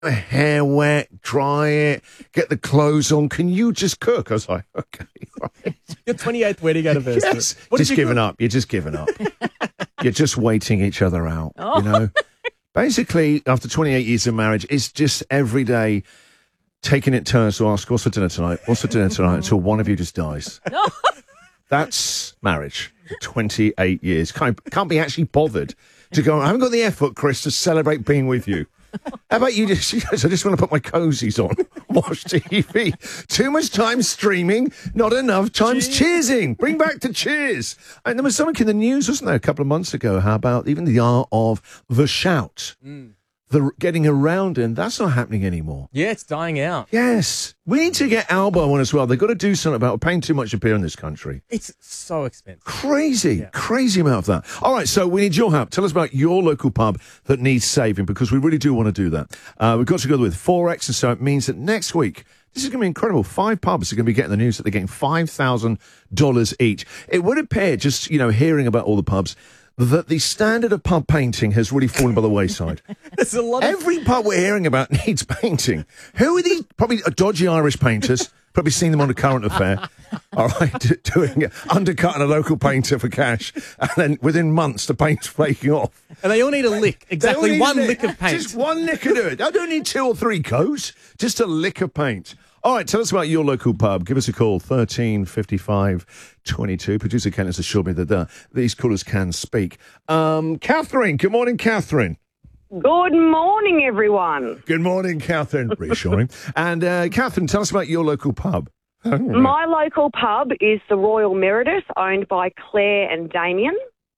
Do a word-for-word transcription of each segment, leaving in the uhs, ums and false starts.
the hair wet, dry it, get the clothes on. Can you just cook? I was like, okay. Right. Your twenty-eighth wedding anniversary. Yes. What just did you giving cook? up. You're just giving up. You're just waiting each other out, Oh. you know? Basically, after twenty-eight years of marriage, it's just every day taking it turns to ask, what's for dinner tonight? What's for dinner tonight? Until one of you just dies. That's marriage for twenty-eight years. Can't, can't be actually bothered to go, I haven't got the effort, Chris, to celebrate being with you. How about you just, I just want to put my cozies on, watch T V. Too much time streaming, not enough times cheersing. Bring back the cheers. And there was something in the news, wasn't there, a couple of months ago, how about even the art of the shout, Mm. the getting around, and that's not happening anymore. Yeah, it's dying out. Yes. We need to get Albo on as well. They've got to do something about paying too much a beer in this country. It's so expensive. Crazy, Yeah. crazy amount of that. All right, so we need your help. Tell us about your local pub that needs saving, because we really do want to do that. Uh, we've got to go with Forex, and so it means that next week, this is going to be incredible. Five pubs are going to be getting the news that they're getting five thousand dollars each. It would appear, just, you know, hearing about all the pubs, that the standard of pub painting has really fallen by the wayside. There's a lot of... Every pub we're hearing about needs painting. Who are these? Probably dodgy Irish painters. Probably seen them on a Current Affair. All right, doing undercutting a local painter for cash, and then within months the paint's flaking off. And they all need a lick. They all Exactly need one a lick of paint. Just one lick of it. I don't need two or three coats. Just a lick of paint. All right, tell us about your local pub. Give us a call, thirteen fifty-five twenty-two. Producer Ken has assured me that uh, these callers can speak. Um, Catherine, good morning, Catherine. Good morning, everyone. Good morning, Catherine. Reassuring. And uh, Catherine, tell us about your local pub. My local pub is the Royal Meredith, owned by Claire and Damien.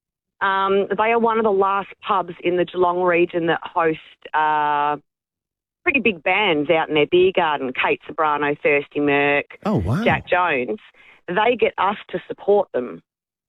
Um, they are one of the last pubs in the Geelong region that host uh, pretty big bands out in their beer garden. Kate Sobrano, Thirsty Merc, Oh, wow. Jack Jones. They get us to support them.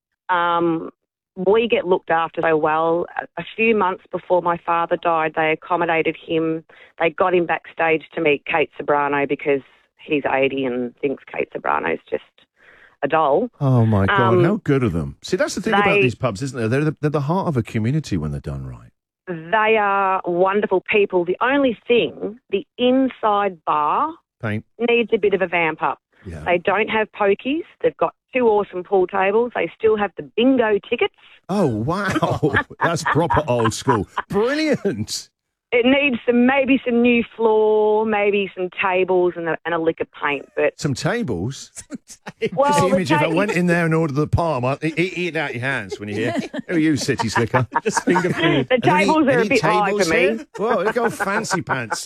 Um, we get looked after so well. A few months before my father died, they accommodated him. They got him backstage to meet Kate Sobrano because he's eighty and thinks Kate Sobrano's just a doll. Oh, my God. Um, How good of them. See, that's the thing about they- these pubs, isn't there? They're the, they're the heart of a community when they're done right. They are wonderful people. The only thing, the inside bar Paint. needs a bit of a vamp up. Yeah. They don't have pokies. They've got two awesome pool tables. They still have the bingo tickets. Oh, wow. That's proper old school. Brilliant. It needs some, maybe some new floor, maybe some tables and a, and a lick of paint. But Some tables. well, Just the the image if I ta- went in there and ordered the palm, I'd eat, eat it out your hands when you hear, who are you, city slicker? Just finger food. the tables are a bit high for me. Here? Whoa, look how fancy pants.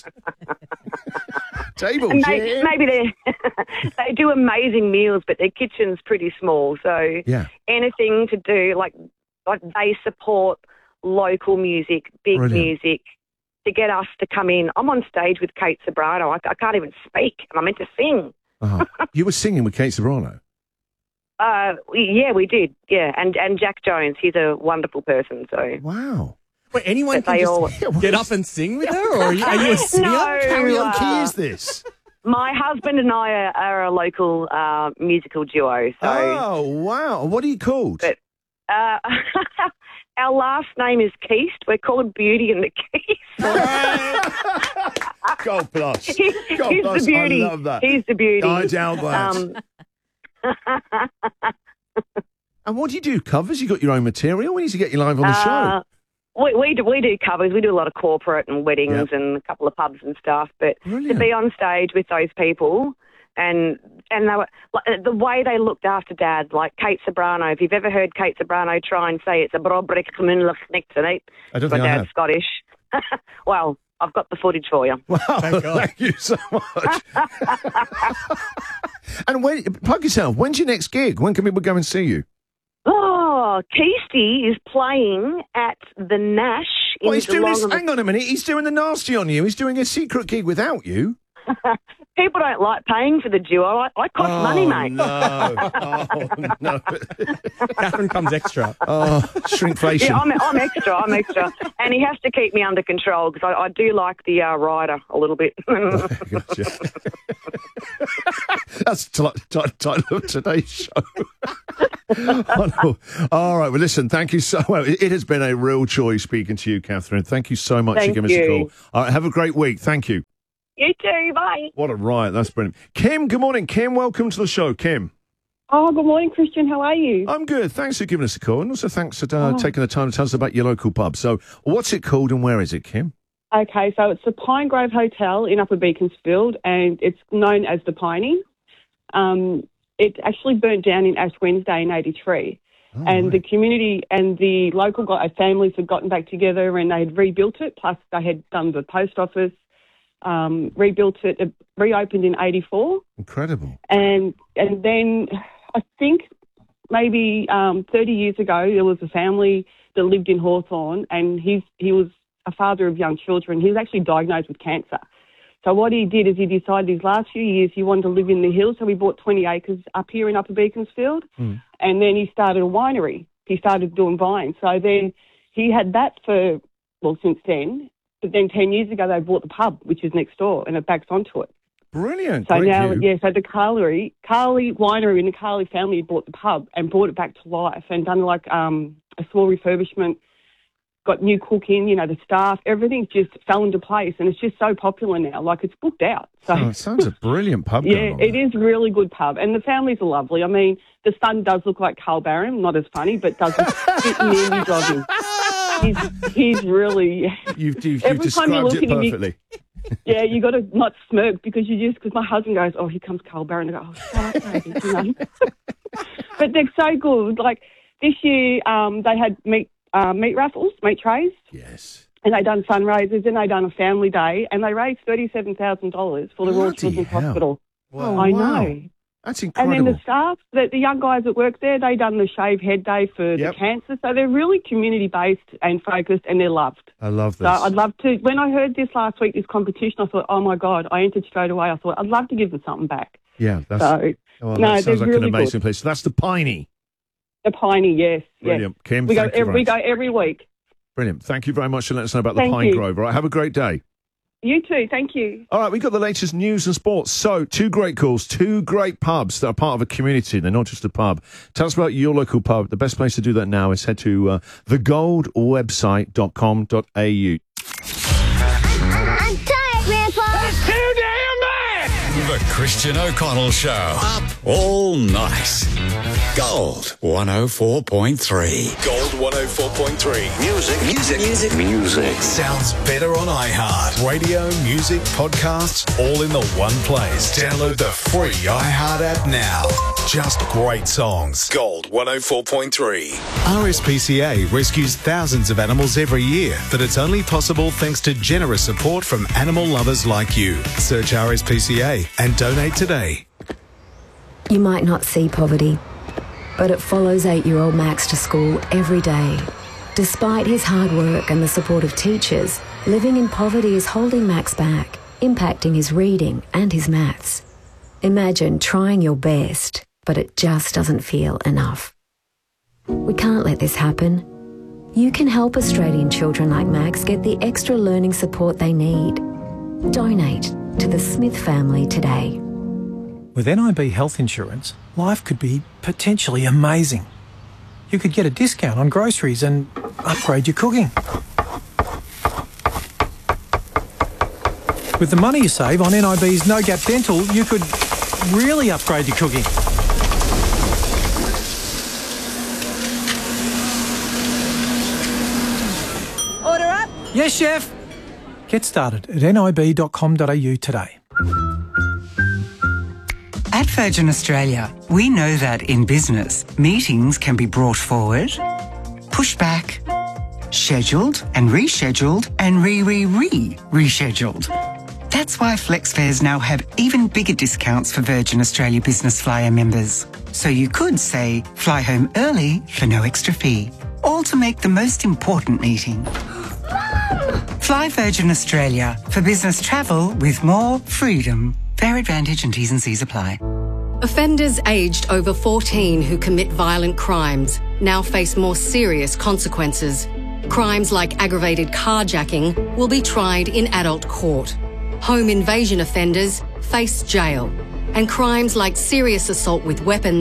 Tables, And they, yeah. maybe they they do amazing meals, but their kitchen's pretty small. So Yeah. anything to do, like, like they support local music, big Brilliant. music, to get us to come in. I'm on stage with Kate Sobrano. I, I can't even speak, and I'm meant to sing. Uh-huh. You were singing with Kate Sobrano. Uh, we- yeah, we did. Yeah, and and Jack Jones, he's a wonderful person. So Wow. Wait, anyone But can they just all- get up and sing with her? Or are you, are you a singer? No. Karaoke uh, is this? my husband and I are, are a local uh, musical duo. So Oh, wow. What are you called? But- uh, our last name is Keast. We're called Beauty and the Keast. God bless. He- God he's bless. the beauty. I love that. He's the beauty. I doubt that. Um, And what do you do? Covers? You got your own material? We need to get you live on the show. uh, we, we, do, we do covers. We do a lot of corporate and weddings Yep. and a couple of pubs and stuff. But Brilliant. to be on stage with those people and and they were, like, the way they looked after Dad, like Kate Sobrano. If you've ever heard Kate Sobrano try and say it's a brobrek communlich next to it, I don't my think I dad's have. Scottish. Well, I've got the footage for you. Wow, Thank God. thank you so much. And when, plug yourself. When's your next gig? When can people go and see you? Oh, Keasty is playing at the Nash in Well, he's doing Geelong. this. on the- Hang on a minute. He's doing the nasty on you. He's doing a secret gig without you. People don't like paying for the duo. I, I cost money, mate. No. Oh, no. Catherine comes extra. Oh, shrinkflation. Yeah, I'm, I'm extra. I'm extra, and he has to keep me under control because I, I do like the uh, rider a little bit. Gotcha. That's the t- t- title of today's show. Oh, no. All right. Well, listen, thank you so much. It, it has been a real joy speaking to you, Catherine. Thank you so much Thank for giving us a you. call. All right, have a great week. Thank you. You too. Bye. What a riot. That's brilliant. Kim, good morning. Kim, welcome to the show. Kim. Oh, good morning, Christian. How are you? I'm good. Thanks for giving us a call. And also thanks for uh, Oh. taking the time to tell us about your local pub. So what's it called and where is it, Kim? Okay, so it's the Pine Grove Hotel in Upper Beaconsfield, and it's known as the Piney. Um, it actually burnt down in Ash Wednesday in eighty-three. Oh, and right. the community and the local guy, families had gotten back together and they had rebuilt it, plus they had done the post office, um, rebuilt it, it reopened in eighty-four. Incredible. And and then I think maybe um, thirty years ago there was a family that lived in Hawthorne, and he's, he was a father of young children. He was actually diagnosed with cancer. So what he did is he decided his last few years he wanted to live in the hills, so he bought twenty acres up here in Upper Beaconsfield, Mm. and then he started a winery. He started doing vines. So then he had that for, well, since then. But then ten years ago they bought the pub, which is next door, and it backs onto it. Brilliant. So Great now, view. yeah, so the Carly, Carly Winery and the Carly family bought the pub and brought it back to life and done like um, a small refurbishment, got new cooking, you know, the staff, everything just fell into place, and it's just so popular now. Like, it's booked out. So Oh, it sounds a brilliant pub. yeah, going on it there. is really good pub, and the families are lovely. I mean, the son does look like Carl Barron, not as funny, but does fit in the indie jogging. He's, he's really, You've, you've, you've Every time you described look it at him, you- perfectly. yeah, you got to not smirk because you just, because my husband goes, oh, here comes Carl Barron. I go, oh, shut up, baby, you know. But they're so good. Like, this year um, they had meat, uh, meat raffles, meat trays, Yes. and they done fundraisers, and they done a family day, and they raised thirty-seven thousand dollars for the Royal Bloody Children's hell. Hospital. Wow. I wow. know. That's And incredible. then the staff, the, the young guys that work there, they done the Shave Head Day for Yep. the cancer. So they're really community-based and focused, and they're loved. I love this. So I'd love to, when I heard this last week, this competition, I thought, oh, my God, I entered straight away. I thought, I'd love to give them something back. yeah, that's, So, well, no, that sounds they're like really an amazing good. place. So that's the Piney. The Piney, yes. yes. Brilliant. Kim, We go, thank you every, very we much. go every week. Brilliant. Thank you very much for letting us know about the Thank Pine you. Grove. All right, have a great day. You too. Thank you. All right, we've got the latest news and sports. So, two great calls, two great pubs that are part of a community. They're not just a pub. Tell us about your local pub. The best place to do that now is head to uh, the gold website dot com dot a u. I'm tired, Grandpa. The Christian O'Connell Show. Up all night. Gold one oh four point three. Gold one oh four point three. Music. Music. Music. Music. Sounds better on iHeart. Radio, music, podcasts, all in the one place. Download the free iHeart app now. Just great songs. Gold one oh four point three. R S P C A rescues thousands of animals every year, but it's only possible thanks to generous support from animal lovers like you. Search R S P C A and donate today. You might not see poverty, but it follows eight-year-old Max to school every day. Despite his hard work and the support of teachers, living in poverty is holding Max back, impacting his reading and his maths. Imagine trying your best, but it just doesn't feel enough. We can't let this happen. You can help Australian children like Max get the extra learning support they need. Donate to the Smith family today. With N I B health insurance, life could be potentially amazing. You could get a discount on groceries and upgrade your cooking. With the money you save on N I B's No Gap Dental, you could really upgrade your cooking. Order up. Yes, chef. Get started at N I B dot com dot a u today. At Virgin Australia, we know that in business, meetings can be brought forward, pushed back, scheduled and rescheduled and re-re-re-rescheduled. That's why FlexFares now have even bigger discounts for Virgin Australia Business Flyer members. So you could say, fly home early for no extra fee, all to make the most important meeting. Fly Virgin Australia for business travel with more freedom. Fair advantage and T's and C's apply. Offenders aged over fourteen who commit violent crimes now face more serious consequences. Crimes like aggravated carjacking will be tried in adult court. Home invasion offenders face jail. And crimes like serious assault with weapons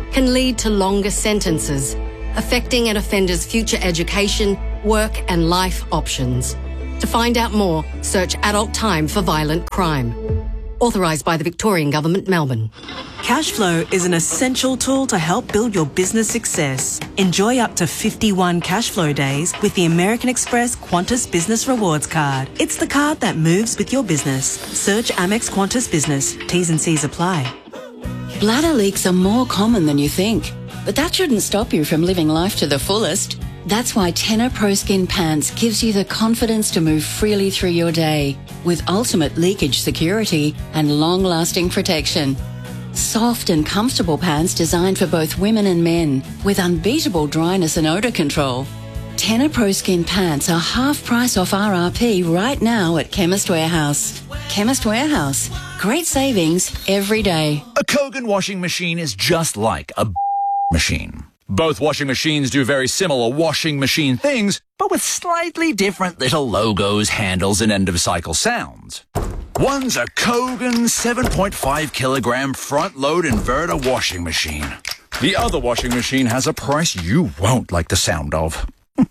can lead to longer sentences, affecting an offender's future education, work and life options. To find out more, search Adult Time for Violent Crime. Authorised by the Victorian Government, Melbourne. Cashflow is an essential tool to help build your business success. Enjoy up to fifty-one Cashflow days with the American Express Qantas Business Rewards Card. It's the card that moves with your business. Search Amex Qantas Business. T's and C's apply. Bladder leaks are more common than you think, but that shouldn't stop you from living life to the fullest. That's why Tena Pro Skin Pants gives you the confidence to move freely through your day with ultimate leakage security and long-lasting protection. Soft and comfortable pants designed for both women and men with unbeatable dryness and odour control. Tena Pro Skin Pants are half price off R R P right now at Chemist Warehouse. Chemist Warehouse. Great savings every day. A Kogan washing machine is just like a machine. Both washing machines do very similar washing machine things, but with slightly different little logos, handles, and end-of-cycle sounds. One's a Kogan seven point five kilogram front-load inverter washing machine. The other washing machine has a price you won't like the sound of.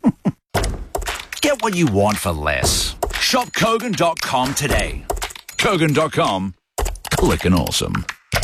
Get what you want for less. Shop Kogan dot com today. Kogan dot com. Clickin' awesome.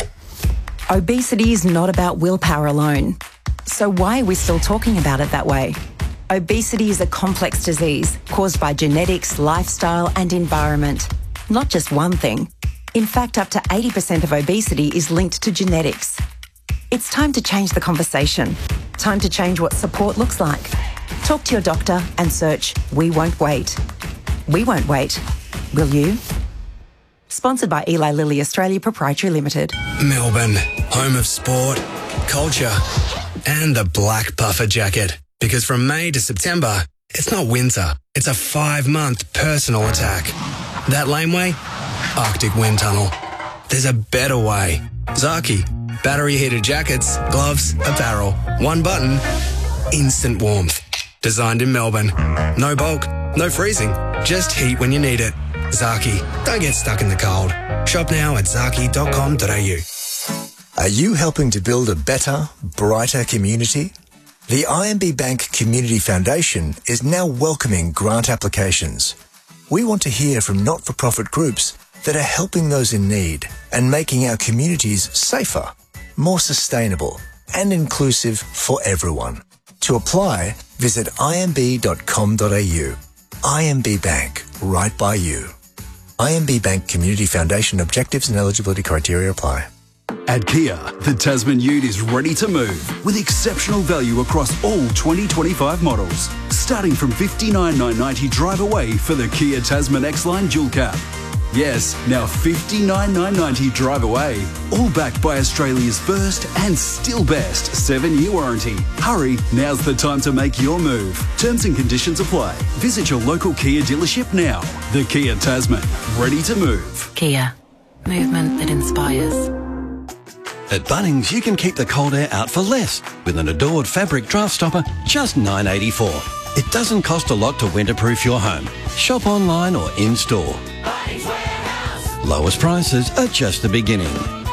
Obesity is not about willpower alone. So why are we still talking about it that way? Obesity is a complex disease caused by genetics, lifestyle and environment. Not just one thing. In fact, up to eighty percent of obesity is linked to genetics. It's time to change the conversation. Time to change what support looks like. Talk to your doctor and search We Won't Wait. We won't wait. Will you? Sponsored by Eli Lilly Australia Proprietary Limited. Melbourne, home of sport, culture, and the black puffer jacket. Because from May to September, it's not winter. It's a five-month personal attack. That laneway? Arctic Wind Tunnel. There's a better way. Zaki. Battery-heated jackets, gloves, apparel. One button. Instant warmth. Designed in Melbourne. No bulk, no freezing. Just heat when you need it. Zaki. Don't get stuck in the cold. Shop now at zaki dot com dot a u. Are you helping to build a better, brighter community? The I M B Bank Community Foundation is now welcoming grant applications. We want to hear from not-for-profit groups that are helping those in need and making our communities safer, more sustainable and inclusive for everyone. To apply, visit i m b dot com dot a u. I M B Bank, right by you. I M B Bank Community Foundation objectives and eligibility criteria apply. At Kia, the Tasman Ute is ready to move with exceptional value across all twenty twenty-five models. Starting from fifty-nine thousand nine hundred ninety drive away for the Kia Tasman X-Line Dual Cab. Yes, now fifty-nine thousand nine hundred ninety drive away. All backed by Australia's first and still best seven-year warranty. Hurry, now's the time to make your move. Terms and conditions apply. Visit your local Kia dealership now. The Kia Tasman, ready to move. Kia, movement that inspires. At Bunnings, you can keep the cold air out for less with an adored fabric draft stopper, just nine dollars eighty-four. It doesn't cost a lot to winterproof your home. Shop online or in-store. Lowest prices are just the beginning.